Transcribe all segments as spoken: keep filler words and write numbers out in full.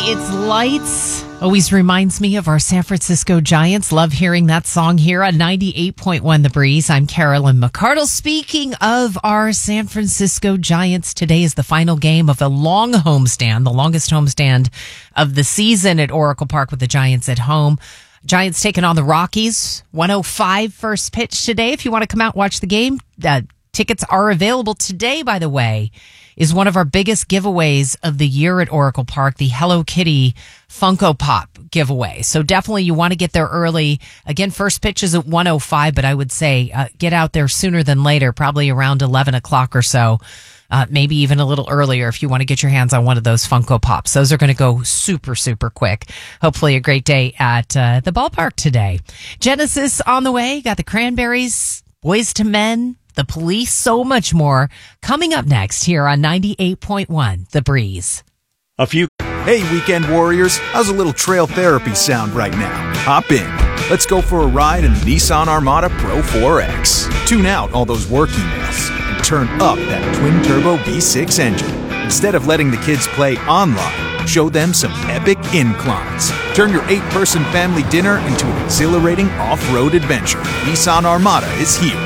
It's Lights. Always reminds me of our San Francisco Giants. Love hearing that song here on ninety-eight point one The Breeze. I'm Carolyn McCardle. Speaking of our San Francisco Giants, today is the final game of a long homestand, the longest homestand of the season at Oracle Park with the Giants at home. Giants taking on the Rockies. one oh five first pitch today. If you want to come out and watch the game, uh, tickets are available today, by the way. Is one of our biggest giveaways of the year at Oracle Park, the Hello Kitty Funko Pop giveaway. So definitely you want to get there early. Again, first pitch is at one oh five, but I would say uh, get out there sooner than later, probably around eleven o'clock or so, uh, maybe even a little earlier if you want to get your hands on one of those Funko Pops. Those are going to go super, super quick. Hopefully a great day at uh, the ballpark today. Genesis on the way. Got the Cranberries, Boys to Men, The Police, so much more coming up next here on ninety-eight point one The Breeze. A few. Hey, weekend warriors, how's a little trail therapy sound right now? Hop in. Let's go for a ride in the Nissan Armada Pro four X. Tune out all those work emails and turn up that twin-turbo V six engine. Instead of letting the kids play online, show them some epic inclines. Turn your eight-person family dinner into an exhilarating off-road adventure. Nissan Armada is here.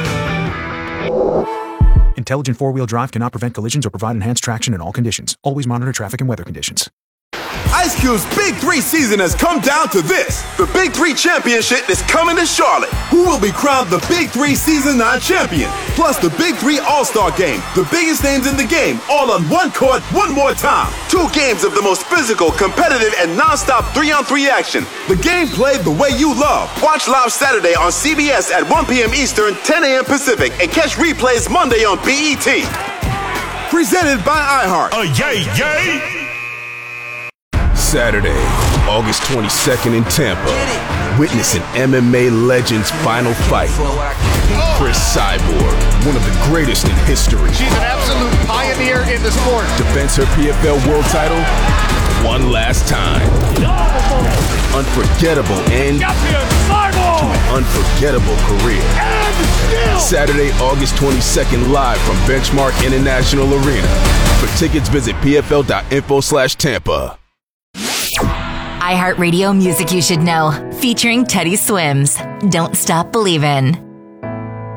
Intelligent four-wheel drive cannot prevent collisions or provide enhanced traction in all conditions. Always monitor traffic and weather conditions. Ice Cube's Big Three season has come down to this. The Big Three Championship is coming to Charlotte. Who will be crowned the Big Three Season nine champion? Plus the Big Three All-Star Game. The biggest names in the game, all on one court, one more time. Two games of the most physical, competitive, and non-stop three-on-three action. The game played the way you love. Watch live Saturday on C B S at one p.m. Eastern, ten a.m. Pacific, and catch replays Monday on B E T. Presented by iHeart. Oh, yay, yay! Saturday, August twenty-second in Tampa. Witness an M M A legend's final fight. Chris Cyborg, one of the greatest in history. She's an absolute pioneer in the sport. Defends her P F L world title one last time. Unforgettable end to an unforgettable career. Saturday, August twenty-second, live from Benchmark International Arena. For tickets, visit pfl.info slash Tampa. iHeartRadio Music You Should Know, featuring Teddy Swims. Don't Stop Believin'.